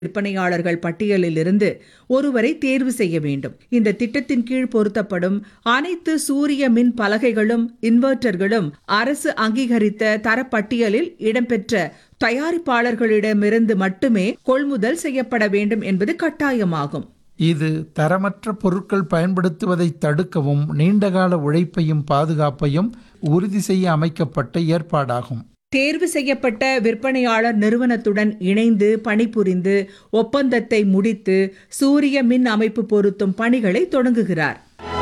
விற்பனையாளர்கள் பட்டியலில் இருந்து ஒருவரை தேர்வு செய்ய வேண்டும். இந்த திட்டத்தின் கீழ் பொருத்தப்படும் அனைத்து சூரிய மின் பலகைகளும் இன்வெர்ட்டர்களும் அரசு அங்கீகரித்த தரப்பட்டியலில் இடம்பெற்ற தயாரிப்பாளர்களிடமிருந்து மட்டுமே கொள்முதல் செய்யப்பட வேண்டும் என்பது கட்டாயமாகும். இது தரமற்ற பொருட்கள் பயன்படுத்துவதை தடுக்கவும் நீண்டகால உழைப்பையும் பாதுகாப்பையும் உறுதி செய்ய அமைக்கப்பட்ட ஏற்பாடாகும். தேர்வு செய்யப்பட்ட விற்பனையாளர் நிறுவனத்துடன் இணைந்து பணிபுரிந்து ஒப்பந்தத்தை முடித்து சூரிய மின் அமைப்பு பொருத்தும் பணிகளை தொடங்குகிறார்.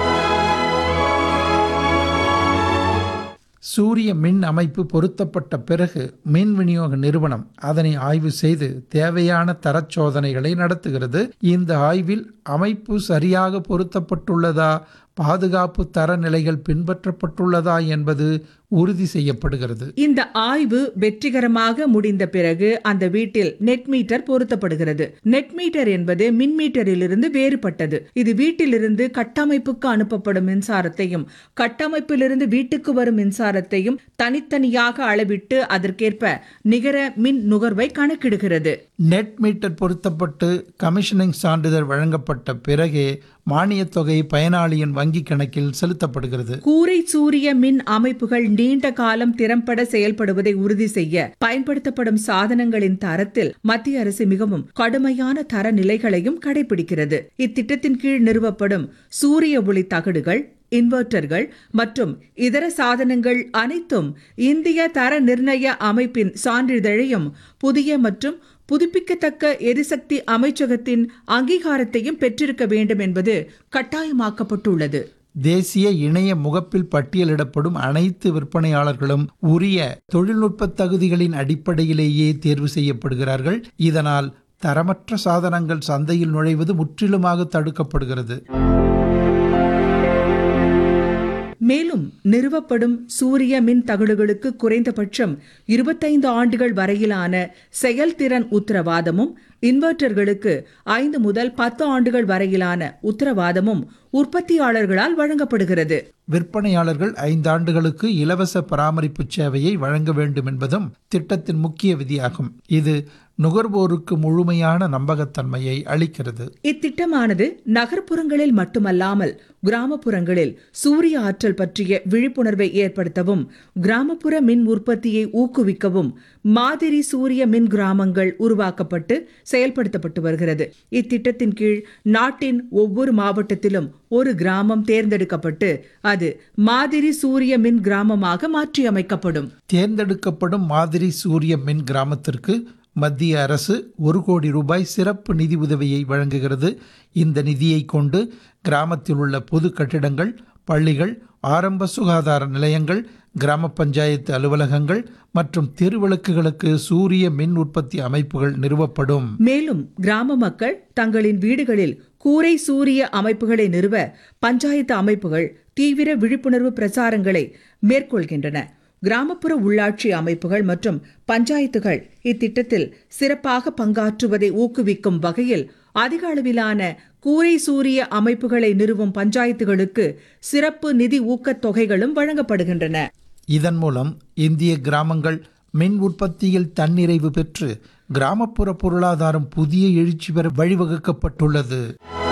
சூரிய மின் அமைப்பு பொருத்தப்பட்ட பிறகு மின் விநியோக நிறுவனம் அதனை ஆய்வு செய்து தேவையான தரச்சோதனைகளை நடத்துகிறது. இந்த ஆய்வில் அமைப்பு சரியாக பொருத்தப்பட்டுள்ளதா, பாதுகாப்பு தரநிலைகள் பின்பற்றப்பட்டுள்ளதா என்பது உறுதி செய்யப்படுகிறது. இந்த ஆய்வு வெற்றிகரமாக முடிந்த பிறகு அந்த வீட்டில் நெட் மீட்டர் பொருத்தப்படுகிறது. நெட் மீட்டர் என்பது மின் மீட்டரிலிருந்து வேறுபட்டது. இது வீட்டிலிருந்து கட்டமைப்புக்கு அனுப்பப்படும் மின்சாரத்தையும் கட்டமைப்பிலிருந்து வீட்டுக்கு வரும் மின்சாரத்தையும் தனித்தனியாக அளவிட்டு அதற்கேற்ப நிகர மின் நுகர்வை கணக்கிடுகிறது. நெட் மீட்டர் பொருத்தப்பட்டு கமிஷனிங் சான்றிதழ் வழங்கப்பட்ட பிறகே மானியத் தொகை பயனாளியின் வங்கி கணக்கில் செலுத்தப்படுகிறது. கூரை சூரிய மின் அமைப்புகள் நீண்ட காலம் திறம்பட செயல்படுவதை உறுதி செய்ய பயன்படுத்தப்படும் சாதனங்களின் தரத்தில் மத்திய அரசு மிகவும் கடுமையான தரநிலைகளையும் கடைபிடிக்கிறது. இத்திட்டத்தின் கீழ் நிறுவப்படும் சூரிய ஒளி தகடுகள், இன்வெர்ட்டர்கள் மற்றும் இதர சாதனங்கள் அனைத்தும் இந்திய தர நிர்ணய அமைப்பின் சான்றிதழையும் புதிய மற்றும் புதுப்பிக்கத்தக்க எரிசக்தி அமைச்சகத்தின் அங்கீகாரத்தையும் பெற்றிருக்க வேண்டும் என்பது கட்டாயமாக்கப்பட்டுள்ளது. தேசிய இணைய முகப்பில் பட்டியலிடப்படும் அனைத்து விற்பனையாளர்களும் உரிய தொழில்நுட்ப தகுதிகளின் அடிப்படையிலேயே தேர்வு செய்யப்படுகிறார்கள். இதனால் தரமற்ற சாதனங்கள் சந்தையில் நுழைவது முற்றிலுமாக தடுக்கப்படுகிறது. மேலும் நிறுவப்படும் சூரிய மின் தகடுகளுக்கு குறைந்தபட்சம் 25 ஆண்டுகள் வரையிலான செயல்திறன் உத்தரவாதமும், இன்வெர்ட்டர்களுக்கு 5 முதல் 10 ஆண்டுகள் வரையிலான உத்தரவாதமும் உற்பத்தியாளர்களால் வழங்கப்படுகிறது. விற்பனையாளர்கள் 5 ஆண்டுகளுக்கு இலவச பராமரிப்பு சேவையை வழங்க வேண்டும் என்பதும் திட்டத்தின் முக்கிய விதியாகும். இது நுகர்வோருக்கு முழுமையான நம்பகத்தன்மையை அளிக்கிறது. இத்திட்டமானது நகர்ப்புறங்களில் மட்டுமல்லாமல் கிராமப்புறங்களில் சூரிய ஆற்றல் பற்றிய விழிப்புணர்வை ஏற்படுத்தவும், கிராமப்புற மின் உற்பத்தியை ஊக்குவிக்கவும் மாதிரி சூரிய மின் கிராமங்கள் உருவாக்கப்பட்டு செயல்படுத்தப்பட்டு வருகிறது. இத்திட்டத்தின் கீழ் நாட்டின் ஒவ்வொரு மாவட்டத்திலும் ஒரு கிராமம் தேர்ந்தெடுக்கப்பட்டு அது மாதிரி சூரிய மின் கிராமமாக மாற்றியமைக்கப்படும். தேர்ந்தெடுக்கப்படும் மாதிரி சூரிய மின் கிராமத்திற்கு மத்திய அரசு 1 கோடி ரூபாய் சிறப்பு நிதி உதவியை வழங்குகிறது. இந்த நிதியை கொண்டு கிராமத்தில் உள்ள பொது கட்டிடங்கள், பள்ளிகள், ஆரம்ப சுகாதார நிலையங்கள், கிராம பஞ்சாயத்து அலுவலகங்கள் மற்றும் தெருவிளக்குகளுக்கு சூரிய மின் உற்பத்தி அமைப்புகள் நிறுவப்படும். மேலும் கிராம மக்கள் தங்களின் வீடுகளில் கூரை சூரிய அமைப்புகளை நிறுவ பஞ்சாயத்து அமைப்புகள் தீவிர விழிப்புணர்வு பிரச்சாரங்களை மேற்கொள்கின்றன. கிராமப்புற உள்ளாட்சி அமைப்புகள் மற்றும் பஞ்சாயத்துகள் இத்திட்டத்தில் சிறப்பாக பங்காற்றுவதை ஊக்குவிக்கும் வகையில் அதிக அளவிலான கூரை சூரிய அமைப்புகளை நிறுவும் பஞ்சாயத்துகளுக்கு சிறப்பு நிதி ஊக்கத் தொகைகளும் வழங்கப்படுகின்றன. இதன் மூலம் இந்திய கிராமங்கள் மின் உற்பத்தியில் தன்னிறைவு பெற்று கிராமப்புற பொருளாதாரம் புதிய எழுச்சி பெற வழிவகுக்கப்பட்டுள்ளது.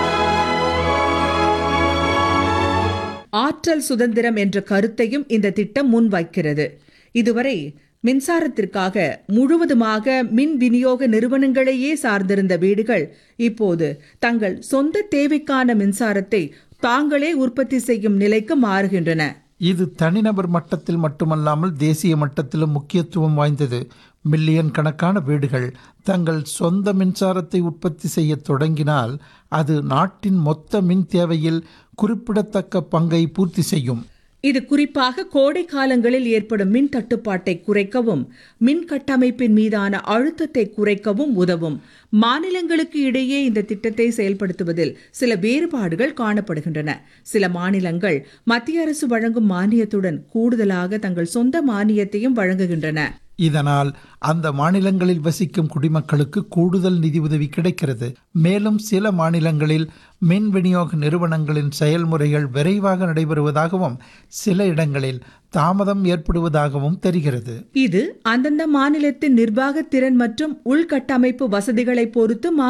ஆற்றல் சுதந்திரம் என்ற கருத்தையும் இந்த திட்டம் முன்வைக்கிறது. இதுவரை மின்சாரத்திற்காக முழுவதுமாக மின் விநியோக நிறுவனங்களையே சார்ந்திருந்த வீடுகள் இப்போது தங்கள் சொந்த தேவைக்கான மின்சாரத்தை தாங்களே உற்பத்தி செய்யும் நிலைக்கு மாறுகின்றன. இது தனிநபர் மட்டத்தில் மட்டுமல்லாமல் தேசிய மட்டத்திலும் முக்கியத்துவம் வாய்ந்தது. மில்லியன் கணக்கான வீடுகள் தங்கள் சொந்த மின்சாரத்தை உற்பத்தி செய்ய தொடங்கினால் அது நாட்டின் மொத்த மின் தேவையில் குறிப்பிடத்தக்க பங்கை பூர்த்தி செய்யும். இது குறிப்பாக கோடை காலங்களில் ஏற்படும் மின் தட்டுப்பாட்டை குறைக்கவும், மின் கட்டமைப்பின் மீதான அழுத்தத்தை குறைக்கவும் உதவும். மாநிலங்களுக்கு இடையே இந்த திட்டத்தை செயல்படுத்துவதில் சில வேறுபாடுகள் காணப்படுகின்றன. சில மாநிலங்கள் மத்திய அரசு வழங்கும் மானியத்துடன் கூடுதலாக தங்கள் சொந்த மானியத்தையும் வழங்குகின்றன. இதனால் அந்த மாநிலங்களில் வசிக்கும் குடிமக்களுக்கு கூடுதல் நிதி உதவி கிடைக்கிறது. மேலும் சில மாநிலங்களில் மின் விநியோக நிறுவனங்களின் செயல்முறைகள் விரைவாக நடைபெறுவதாகவும், சில இடங்களில் தாமதம் ஏற்படுவதாகவும் தெரிகிறது. இது அந்தந்த மாநிலத்தின் நிர்வாக திறன் மற்றும் உள்கட்டமைப்பு வசதிகளை பொறுத்து